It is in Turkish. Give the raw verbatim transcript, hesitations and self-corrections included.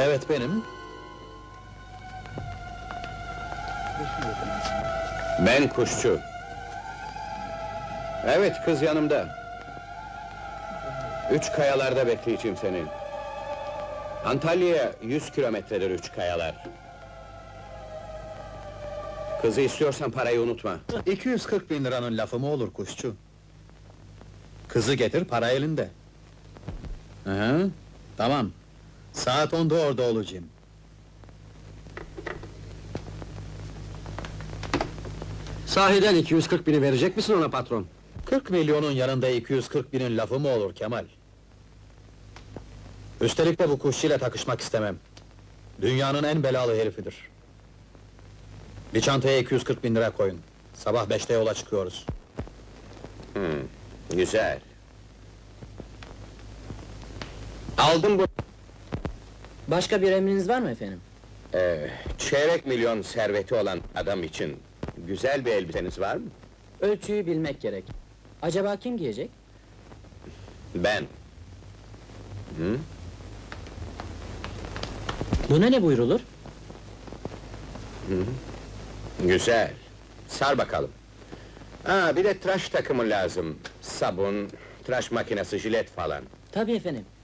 Evet, benim. Ben kuşçu. Evet, kız yanımda. Üç kayalarda bekleyeceğim seni. Antalya'ya yüz kilometredir üç kayalar. Kızı istiyorsan parayı unutma. iki yüz kırk bin liranın lafı mı olur kuşçu? Kızı getir, para elinde. Hı, tamam. Saat onda orada olacağım. Sahiden iki yüz kırk bini verecek misin ona patron? kırk milyonun yanında iki yüz kırk binin lafı mı olur Kemal? Üstelik de bu kuşçuyla takışmak istemem. Dünyanın en belalı herifidir. Bir çantaya iki yüz kırk bin lira koyun. Sabah beşte yola çıkıyoruz. Hmm, güzel. Aldım bu... Başka bir emriniz var mı efendim? Ee, çeyrek milyon serveti olan adam için... güzel bir elbiseniz var mı? Ölçüyü bilmek gerek. Acaba kim giyecek? Ben. Hı? Buna ne buyrulur? Güzel. Sar bakalım. Ha, bir de tıraş takımı lazım. Sabun, tıraş makinesi, jilet falan. Tabii efendim.